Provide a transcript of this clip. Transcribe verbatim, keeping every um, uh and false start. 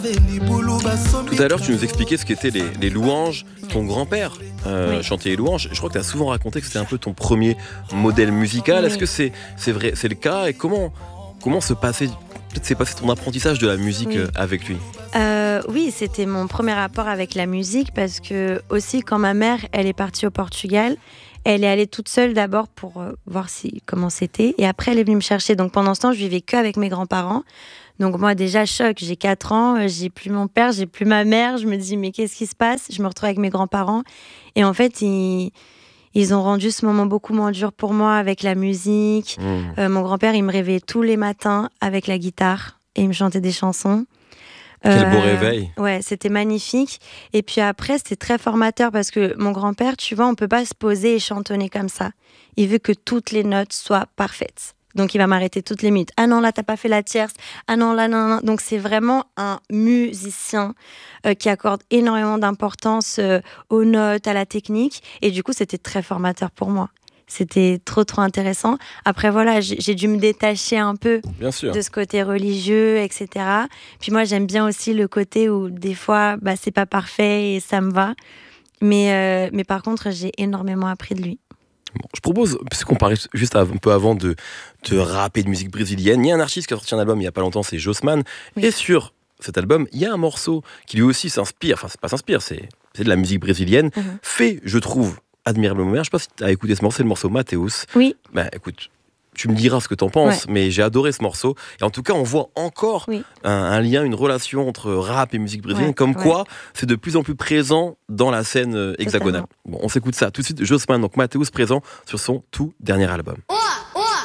Tout à l'heure, tu nous expliquais ce qu'étaient les, les louanges. Ton grand-père euh, Oui. chantait les louanges. Je crois que tu as souvent raconté que c'était un peu ton premier modèle musical. Oui. Est-ce que c'est, c'est vrai, c'est le cas? Et comment, comment se passait, peut-être s'est passé ton apprentissage de la musique Oui. euh, avec lui? Euh, oui, c'était mon premier rapport avec la musique parce que aussi quand ma mère, elle est partie au Portugal, elle est allée toute seule d'abord pour euh, voir si comment c'était et après elle est venue me chercher. Donc pendant ce temps, je vivais que avec mes grands-parents. Donc moi déjà choc, j'ai quatre ans, euh, j'ai plus mon père, j'ai plus ma mère. Je me dis mais qu'est-ce qui se passe? Je me retrouve avec mes grands-parents et en fait ils ils ont rendu ce moment beaucoup moins dur pour moi avec la musique. Mmh. Euh, mon grand-père, il me réveillait tous les matins avec la guitare et il me chantait des chansons. Quel beau Euh, réveil. Ouais, c'était magnifique. Et puis après, c'était très formateur parce que mon grand-père, tu vois, on peut pas se poser et chantonner comme ça. Il veut que toutes les notes soient parfaites. Donc, il va m'arrêter toutes les minutes. Ah non, là, t'as pas fait la tierce. Ah non, là, non, non. Donc, c'est vraiment un musicien euh, qui accorde énormément d'importance euh, aux notes, à la technique. Et du coup, c'était très formateur pour moi. C'était trop, trop intéressant. Après, voilà, j'ai, j'ai dû me détacher un peu Bien sûr. de ce côté religieux, et cetera. Puis moi, j'aime bien aussi le côté où des fois, bah, c'est pas parfait et ça me va. Mais, euh, mais par contre, j'ai énormément appris de lui. Bon, je propose, puisqu'on parlait juste un peu avant de, de rap et de musique brésilienne, il y a un artiste qui a sorti un album il y a pas longtemps, c'est Jossman. Oui. Et sur cet album, il y a un morceau qui lui aussi s'inspire, enfin, c'est pas s'inspire, c'est, c'est de la musique brésilienne, Mhm. fait, je trouve, admirablement bien. Je sais pas si tu as écouté ce morceau, c'est le morceau Mateus. Oui, Bah écoute, tu me diras ce que t'en penses, Ouais. mais j'ai adoré ce morceau. Et en tout cas, on voit encore oui. un, un lien, une relation entre rap et musique brésilienne, Ouais, comme ouais. quoi c'est de plus en plus présent dans la scène euh, hexagonale. Bon, on s'écoute ça tout de suite. Jossman, donc Mateus, présent sur son tout dernier album. One,